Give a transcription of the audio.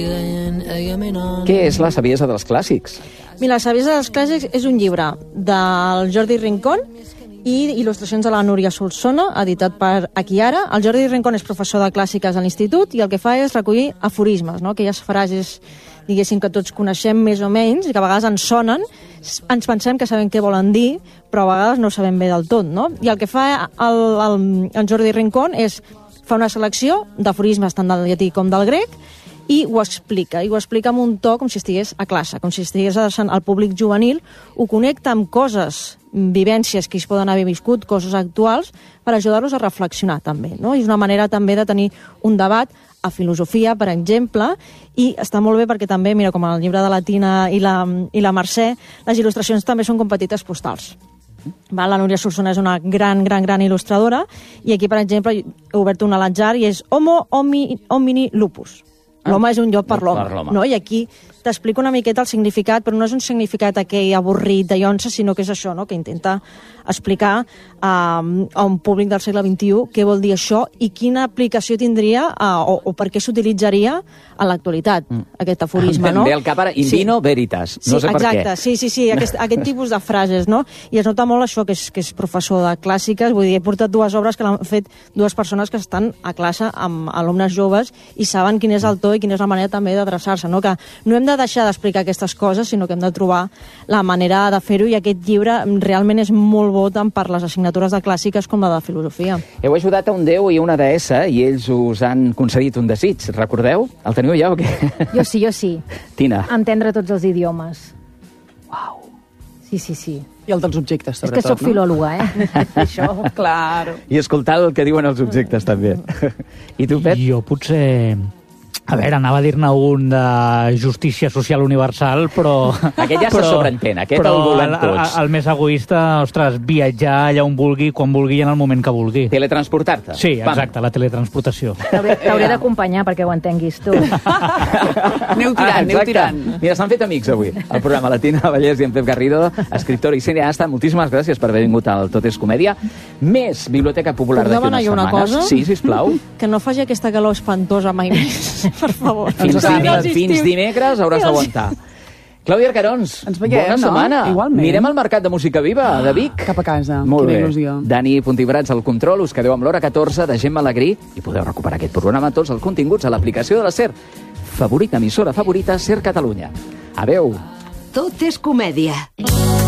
Què és la saviesa dels clàssics? Mira, la saviesa dels clàssics és un llibre del Jordi Rincón i il·lustracions de la Núria Solsona, editat per Aquí Ara. El Jordi Rincón és professor de clàssiques a l'institut i el que fa és recollir aforismes, no? Aquelles frases, diguéssim, que tots coneixem més o menys i que a vegades ens sonen, ens pensem que sabem què volen dir, però a vegades no ho sabem bé del tot, no? I el que fa el Jordi Rincón és fa una selecció d'aforismes tant del llatí com del grec i ho explica amb un to com si estigués a classe, com si estigués adreçant al públic juvenil, ho connecta amb coses, vivències que es poden haver viscut, coses actuals, per ajudar-los a reflexionar també, no? I és una manera també de tenir un debat a filosofia, per exemple, i està molt bé perquè també, mira, com el llibre de la Tina i la Mercè, les il·lustracions també són com petites postals. La Núria Solsona és una gran il·lustradora i aquí, per exemple, he obert una a l'atzar i és Homo homini lupus. L'home és un lloc per l'home, no? I aquí t'explico una miqueta el significat, però no és un significat aquell avorrit de llonça, sinó que és això, no? Que intenta explicar a un públic del segle XXI què vol dir això i quina aplicació tindria o per què s'utilitzaria a l'actualitat, aquest aforisme, no? Ve al cap ara, in vino veritas, no sé per què. Exacte, sí, aquest tipus de frases, no? I es nota molt això que és professor de clàssiques, vull dir, he portat dues obres que l'han fet dues persones que estan a classe amb alumnes joves i saben quin és el to i quina és la manera també d'adreçar-se, no? Que no hem de deixar d'explicar aquestes coses, sinó que hem de trobar la manera de fer-ho i aquest llibre realment és molt bo tant per les assignatures de clàssiques com la de filosofia. Heu ajudat a un déu i una deessa i ells us han concedit un desig, recordeu? El teniu ja o què? Jo sí. Tina. Entendre tots els idiomes. Uau. Sí. I el dels objectes, sobretot. És que sóc filòloga, Això, clar. I escoltar el que diuen els objectes, també. I tu, Pep? Jo potser... A veure, anava a dir-ne un de justícia social universal, però... Aquest ja se sobreentén, aquest el volem tots. El més egoista, ostres, viatjar allà on vulgui, quan vulgui i en el moment que vulgui. Teletransportar-te. Sí, exacte, la teletransportació. T'hauré d'acompanyar perquè ho entenguis tu. Aneu tirant. Mira, s'han fet amics avui. El programa La Tina Vallès i en Pep Garrido, escriptor i cineasta. Moltíssimes gràcies per haver vingut al Tot és Comèdia. Més Biblioteca Popular d'aquí unes setmanes. Una cosa? Sí, sisplau. Que no faci aquesta calor espantosa mai més. Per favor. Fins dimecres hauràs d'aguantar. Clàudia Arcarons, bona setmana. Igualment. Mirem al Mercat de Música Viva de Vic. Cap a casa. Molt bé. Il·lusió. Dani Puntibrats al control, us quedeu amb l'hora 14 de Gemma Alegrí i podeu recuperar aquest programa, tots els continguts a l'aplicació de la SER. Favorita, emissora favorita, SER Catalunya. Adeu. Tot és comèdia.